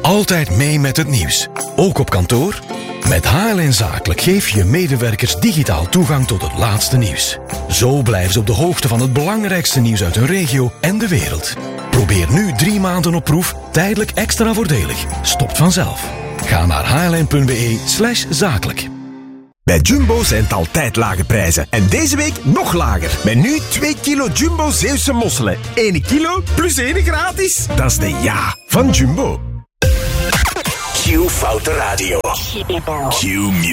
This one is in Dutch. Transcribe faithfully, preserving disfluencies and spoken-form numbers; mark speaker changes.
Speaker 1: Altijd mee met het nieuws. Ook op kantoor? Met H L N Zakelijk geef je medewerkers digitaal toegang tot het laatste nieuws. Zo blijven ze op de hoogte van het belangrijkste nieuws uit hun regio en de wereld. Probeer nu drie maanden op proef, tijdelijk extra voordelig. Stopt vanzelf. Ga naar hln.be slash zakelijk.
Speaker 2: Bij Jumbo zijn het altijd lage prijzen. En deze week nog lager. Met nu twee kilo Jumbo Zeeuwse mosselen. één kilo plus één gratis. Dat is de ja van Jumbo.
Speaker 3: Q Foute Radio. Q Music.